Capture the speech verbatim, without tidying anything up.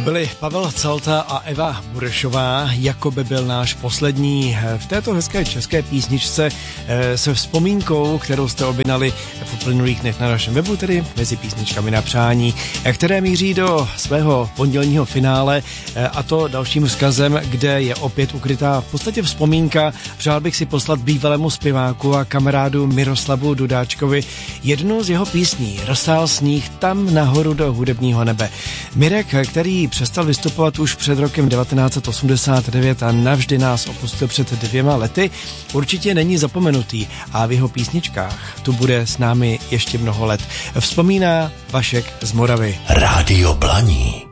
byli Pavel Calta a Eva Burešová, jako by byl náš poslední v této hezké české písničce se vzpomínkou, kterou jste objednali v uplynulých dnech na našem webu, tedy mezi písničkami na přání, které míří do svého pondělního finále, a to dalším vzkazem, kde je opět ukrytá v podstatě vzpomínka. Přál bych si poslat bývalému zpěváku a kamarádu Miroslavu Dudáčkovi jednu z jeho písní Roztál sníh tam nahoru do hudebního nebe. Mirek, který přestal vystupovat už před rokem devatenáct osmdesát devět a navždy nás opustil před dvěma lety, určitě není zapomenutý a v jeho písničkách tu bude s námi ještě mnoho let. Vzpomíná Vašek z Moravy. Rádio Blaní.